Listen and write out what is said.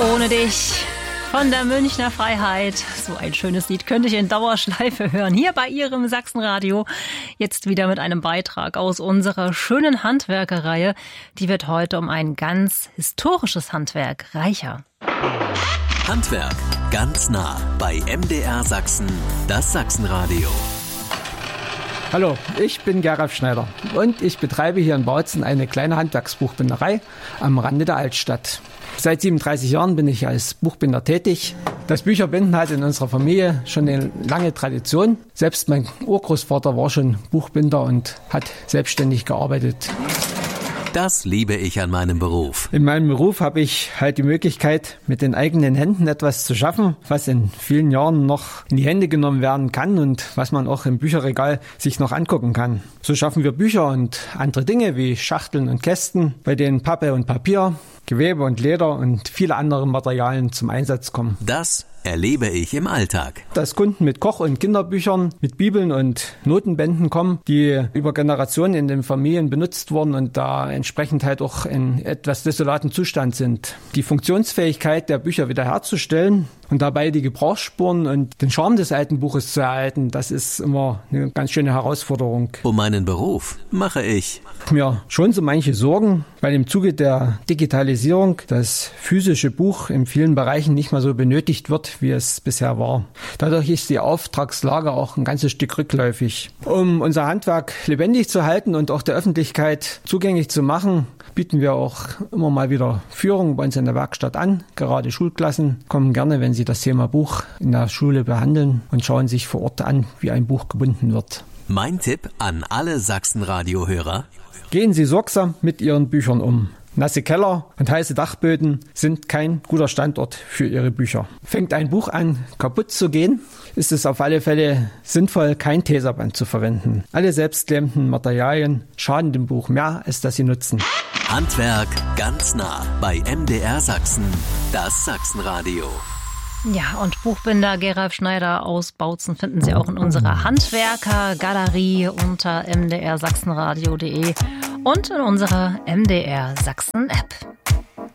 Ohne dich von der Münchner Freiheit. So ein schönes Lied könnte ich in Dauerschleife hören. Hier bei Ihrem Sachsenradio. Jetzt wieder mit einem Beitrag aus unserer schönen Handwerkerreihe. Die wird heute um ein ganz historisches Handwerk reicher. Handwerk ganz nah bei MDR Sachsen, das Sachsenradio. Hallo, ich bin Gerhard Schneider und ich betreibe hier in Bautzen eine kleine Handwerksbuchbinderei am Rande der Altstadt. Seit 37 Jahren bin ich als Buchbinder tätig. Das Bücherbinden hat in unserer Familie schon eine lange Tradition. Selbst mein Urgroßvater war schon Buchbinder und hat selbstständig gearbeitet. Das liebe ich an meinem Beruf. In meinem Beruf habe ich halt die Möglichkeit, mit den eigenen Händen etwas zu schaffen, was in vielen Jahren noch in die Hände genommen werden kann und was man auch im Bücherregal sich noch angucken kann. So schaffen wir Bücher und andere Dinge wie Schachteln und Kästen, bei denen Pappe und Papier, Gewebe und Leder und viele andere Materialien zum Einsatz kommen. Das erlebe ich im Alltag. Dass Kunden mit Koch- und Kinderbüchern, mit Bibeln und Notenbänden kommen, die über Generationen in den Familien benutzt wurden und da entsprechend halt auch in etwas desolaten Zustand sind. Die Funktionsfähigkeit der Bücher wiederherzustellen und dabei die Gebrauchsspuren und den Charme des alten Buches zu erhalten, das ist immer eine ganz schöne Herausforderung. Um meinen Beruf mache ich Mir schon so manche Sorgen, weil im Zuge der Digitalisierung das physische Buch in vielen Bereichen nicht mehr so benötigt wird, wie es bisher war. Dadurch ist die Auftragslage auch ein ganzes Stück rückläufig. Um unser Handwerk lebendig zu halten und auch der Öffentlichkeit zugänglich zu machen, bieten wir auch immer mal wieder Führungen bei uns in der Werkstatt an. Gerade Schulklassen kommen gerne, wenn sie das Thema Buch in der Schule behandeln und schauen sich vor Ort an, wie ein Buch gebunden wird. Mein Tipp an alle Sachsenradio-Hörer: Gehen Sie sorgsam mit Ihren Büchern um. Nasse Keller und heiße Dachböden sind kein guter Standort für Ihre Bücher. Fängt ein Buch an, kaputt zu gehen, ist es auf alle Fälle sinnvoll, kein Teserband zu verwenden. Alle selbstklemmenden Materialien schaden dem Buch mehr, als dass sie nutzen. Handwerk ganz nah bei MDR Sachsen, das Sachsenradio. Ja, und Buchbinder Gerhard Schneider aus Bautzen finden Sie auch in unserer Handwerkergalerie unter mdrsachsenradio.de und in unserer MDR Sachsen App.